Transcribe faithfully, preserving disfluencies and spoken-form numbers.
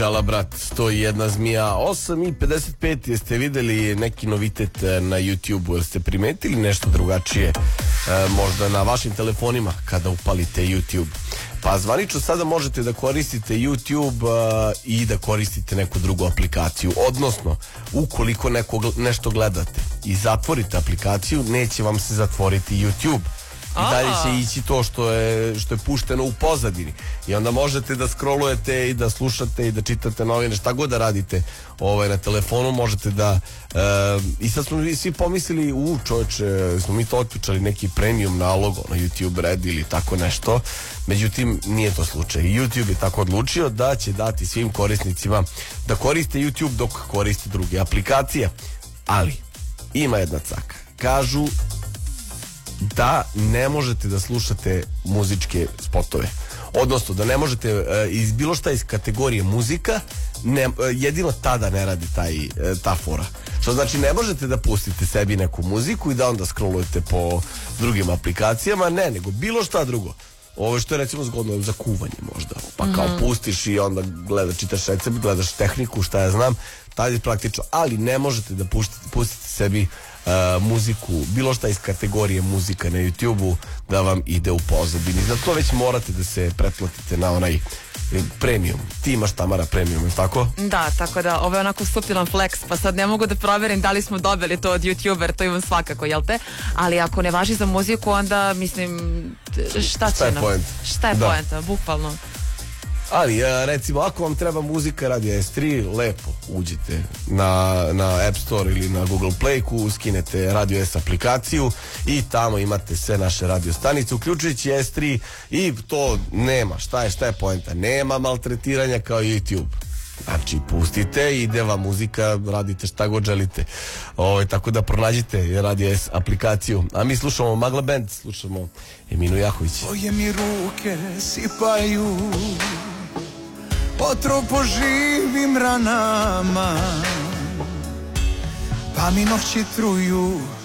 Džela brat, sto jedna zmija, osam i pedeset pet. Jeste videli neki novitet na YouTube-u? Jeste primetili nešto drugačije e, možda na vašim telefonima kada upalite YouTube? Pa zvanično sada možete da koristite YouTube uh, i da koristite neku drugu aplikaciju. Odnosno, ukoliko neko, nešto gledate i zatvorite aplikaciju, neće vam se zatvoriti YouTube. I dalje će ići to što je, što je pušteno u pozadini. I onda možete da scrollujete i da slušate i da čitate novine, šta god da radite ovaj, na telefonu, možete da uh, i sad smo svi pomislili, u čovječe, smo mi to otključali neki premium nalog na YouTube Red ili tako nešto. Međutim, nije to slučaj. YouTube je tako odlučio da će dati svim korisnicima da koriste YouTube dok koriste druge aplikacije. Ali ima jedna caka. Kažu da ne možete da slušate muzičke spotove. Odnosno da ne možete uh, iz bilo šta iz kategorije muzika, ne, uh, jedino tada ne radi taj, uh, ta fora. Što znači ne možete da pustite sebi neku muziku i da onda scrollujete po drugim aplikacijama, ne, nego bilo šta drugo. Ovo što je recimo zgodno za kuvanje možda. Pa kao mm-hmm. pustiš i onda gledaš, čitaš recept, gledaš tehniku, šta ja znam, tad je praktično, ali ne možete da pustite, pustite sebi uh, muziku, bilo šta iz kategorije muzika na YouTube-u da vam ide u pozadini. Zato već morate da se pretplatite na onaj premium. Ti imaš Tamara premium, je tako? Da, tako da ovo je onako suptilan flex, pa sad ne mogu da proverim da li smo dobili to od YouTuber, to imam svakako, jel te? Ali ako ne važi za muziku, onda mislim šta će nam? Šta je poenta, bukvalno. Ali recimo ako vam treba muzika Radio S tri, lepo uđite na, na App Store ili na Google Play-ku, skinete Radio S aplikaciju i tamo imate sve naše radio stanice uključujući S tri i to nema, šta je, šta je poenta, nema maltretiranja kao YouTube. Znači pustite, ide vam muzika, radite šta god želite. O, tako da pronađite Radio S aplikaciju. A mi slušamo Magla Band, slušamo Eminu Jahović. Tvoje mi ruke sipaju otrov po živim ranama, pa mi noći truju